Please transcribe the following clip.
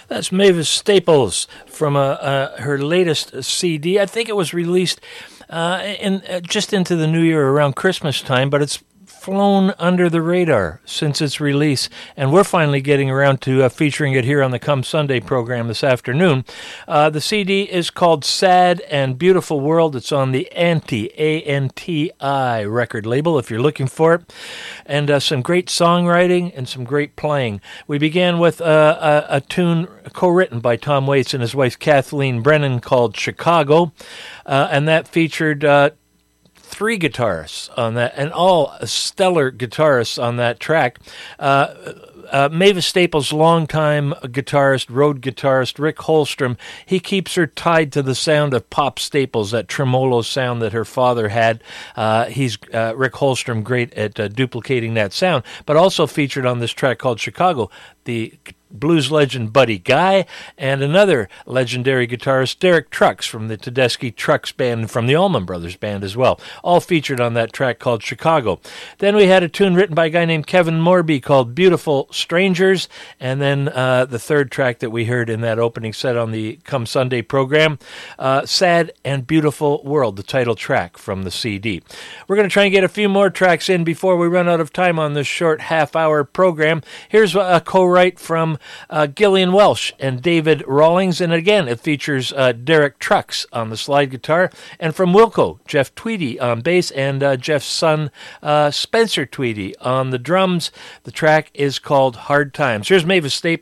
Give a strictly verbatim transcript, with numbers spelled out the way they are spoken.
That's Mavis Staples from uh, uh, her latest C D. I think it was released uh, in uh, just into the new year around Christmas time, but it's flown under the radar since its release, and we're finally getting around to uh, featuring it here on the Come Sunday program this afternoon. Uh, the C D is called Sad and Beautiful World. It's on the Anti, A N T I record label if you're looking for it, and uh, some great songwriting and some great playing. We began with uh, a, a tune co-written by Tom Waits and his wife Kathleen Brennan called Chicago, uh, and that featured uh, three guitarists on that, and all stellar guitarists on that track. Uh, uh, Mavis Staples' longtime guitarist, road guitarist, Rick Holstrom, he keeps her tied to the sound of Pop Staples, that tremolo sound that her father had. Uh, he's uh, Rick Holstrom, great at uh, duplicating that sound, but also featured on this track called Chicago, the blues legend Buddy Guy, and another legendary guitarist, Derek Trucks, from the Tedeschi Trucks Band, and from the Allman Brothers Band as well, all featured on that track called Chicago. Then we had a tune written by a guy named Kevin Morby called Beautiful Strangers, and then uh, the third track that we heard in that opening set on the Come Sunday program, uh, Sad and Beautiful World, the title track from the C D. We're going to try and get a few more tracks in before we run out of time on this short half-hour program. Here's a co-write from Uh, Gillian Welsh and David Rawlings, and again it features uh, Derek Trucks on the slide guitar, and from Wilco, Jeff Tweedy on bass, and uh, Jeff's son uh, Spencer Tweedy on the drums. The track is called Hard Times. Here's Mavis Staples